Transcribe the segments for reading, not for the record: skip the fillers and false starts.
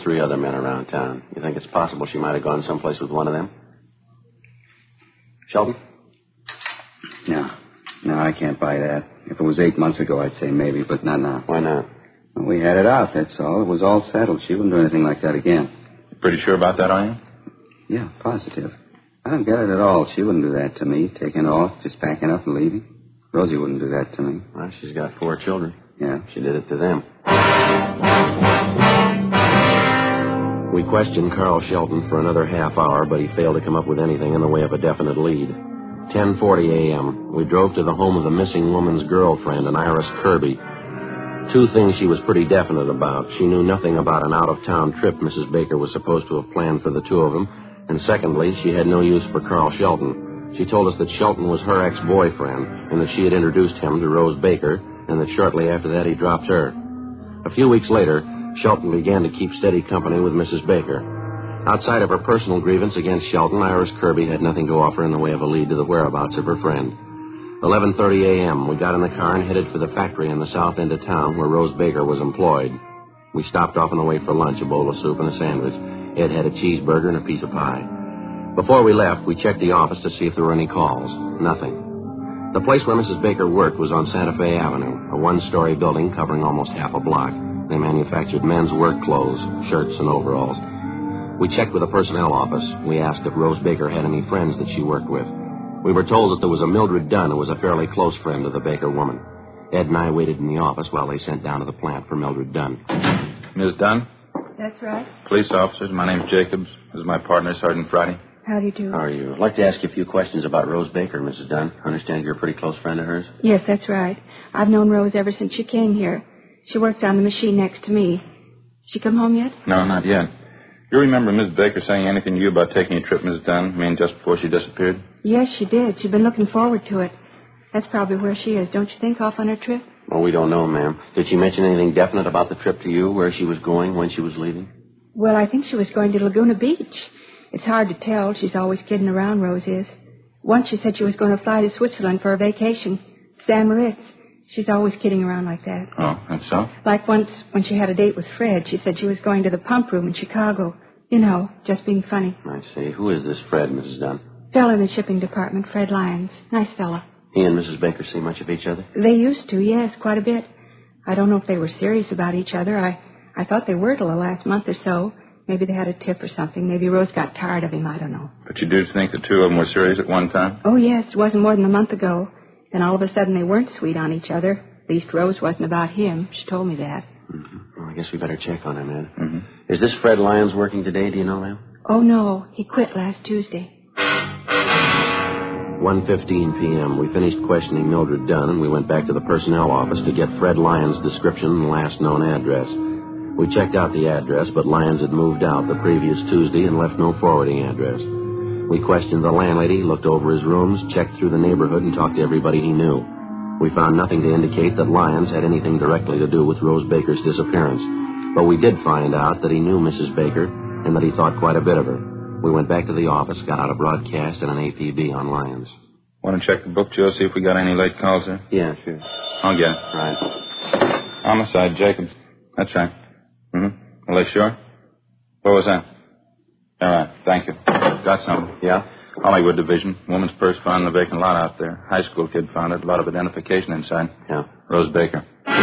3 other men around town. You think it's possible she might have gone someplace with one of them? Shelton? No, I can't buy that. If it was 8 months ago, I'd say maybe, but not now. Why not? Well, we had it out, that's all. It was all settled. She wouldn't do anything like that again. Pretty sure about that, are you? Yeah, positive. I don't get it at all. She wouldn't do that to me, taking off, just packing up and leaving. Rosie wouldn't do that to me. Well, she's got 4 children. Yeah. She did it to them. We questioned Carl Shelton for another half hour, but he failed to come up with anything in the way of a definite lead. 10:40 a.m. We drove to the home of the missing woman's girlfriend, an Iris Kirby. 2 things she was pretty definite about. She knew nothing about an out-of-town trip Mrs. Baker was supposed to have planned for the 2 of them. And secondly, she had no use for Carl Shelton. She told us that Shelton was her ex-boyfriend and that she had introduced him to Rose Baker and that shortly after that he dropped her. A few weeks later, Shelton began to keep steady company with Mrs. Baker. Outside of her personal grievance against Shelton, Iris Kirby had nothing to offer in the way of a lead to the whereabouts of her friend. 11:30 a.m., we got in the car and headed for the factory in the south end of town where Rose Baker was employed. We stopped off on the way for lunch, a bowl of soup and a sandwich. Ed had a cheeseburger and a piece of pie. Before we left, we checked the office to see if there were any calls. Nothing. The place where Mrs. Baker worked was on Santa Fe Avenue, a 1-story building covering almost half a block. They manufactured men's work clothes, shirts, and overalls. We checked with the personnel office. We asked if Rose Baker had any friends that she worked with. We were told that there was a Mildred Dunn who was a fairly close friend of the Baker woman. Ed and I waited in the office while they sent down to the plant for Mildred Dunn. Ms. Dunn? That's right. Police officers. My name's Jacobs. This is my partner, Sergeant Friday. How do you do? How are you? I'd like to ask you a few questions about Rose Baker, Mrs. Dunn. I understand you're a pretty close friend of hers? Yes, that's right. I've known Rose ever since she came here. She works on the machine next to me. She come home yet? No, not yet. You remember Miss Baker saying anything to you about taking a trip, Ms. Dunn? I mean, just before she disappeared? Yes, she did. She'd been looking forward to it. That's probably where she is, don't you think, off on her trip? Well, we don't know, ma'am. Did she mention anything definite about the trip to you, where she was going, when she was leaving? Well, I think she was going to Laguna Beach. It's hard to tell. She's always kidding around, Rose is. Once she said she was going to fly to Switzerland for a vacation. San Moritz. She's always kidding around like that. Oh, that's so? Like once when she had a date with Fred, she said she was going to the pump room in Chicago. You know, just being funny. I see. Who is this Fred, Mrs. Dunn? Fella in the shipping department, Fred Lyons. Nice fella. He and Mrs. Baker see much of each other? They used to, yes, quite a bit. I don't know if they were serious about each other. I thought they were till the last month or so. Maybe they had a tip or something. Maybe Rose got tired of him. I don't know. But you do think the 2 of them were serious at one time? Oh, yes. It wasn't more than a month ago. Then all of a sudden they weren't sweet on each other. At least Rose wasn't about him. She told me that. Mm-hmm. Well, I guess we better check on him, Ed. Mm-hmm. Is this Fred Lyons working today? Do you know, ma'am? Oh, no. He quit last Tuesday. 1:15 p.m. We finished questioning Mildred Dunn, and we went back to the personnel office to get Fred Lyons' description and last known address. We checked out the address, but Lyons had moved out the previous Tuesday and left no forwarding address. We questioned the landlady, looked over his rooms, checked through the neighborhood, and talked to everybody he knew. We found nothing to indicate that Lyons had anything directly to do with Rose Baker's disappearance. But we did find out that he knew Mrs. Baker and that he thought quite a bit of her. We went back to the office, got out a broadcast and an APB on Lyons. Want to check the book, Joe, see if we got any late calls there? Yeah, sure. I'll get it. Right. Homicide, Jacobs. That's right. Mm-hmm. Are they sure? What was that? All right, thank you. Got something. Yeah? Hollywood Division. Woman's purse found in the vacant lot out there. High school kid found it. A lot of identification inside. Yeah. Rose Baker.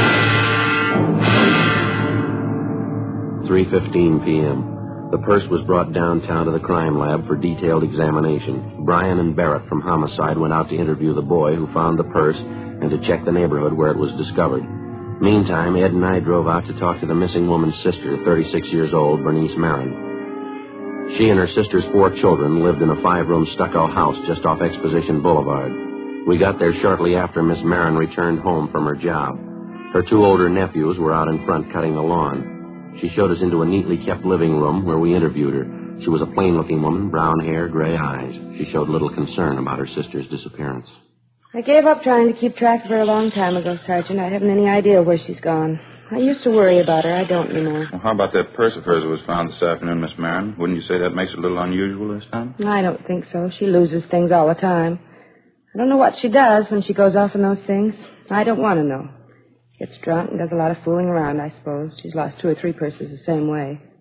3:15 p.m. The purse was brought downtown to the crime lab for detailed examination. Bryan and Barrett from Homicide went out to interview the boy who found the purse and to check the neighborhood where it was discovered. Meantime, Ed and I drove out to talk to the missing woman's sister, 36 years old, Bernice Marin. She and her sister's 4 children lived in a 5-room stucco house just off Exposition Boulevard. We got there shortly after Miss Marin returned home from her job. Her 2 older nephews were out in front cutting the lawn. She showed us into a neatly kept living room where we interviewed her. She was a plain-looking woman, brown hair, gray eyes. She showed little concern about her sister's disappearance. I gave up trying to keep track of her a long time ago, Sergeant. I haven't any idea where she's gone. I used to worry about her. I don't anymore. Well, how about that purse of hers that was found this afternoon, Miss Marin? Wouldn't you say that makes it a little unusual this time? I don't think so. She loses things all the time. I don't know what she does when she goes off on those things. I don't want to know. Gets drunk and does a lot of fooling around, I suppose. She's lost 2 or 3 purses the same way.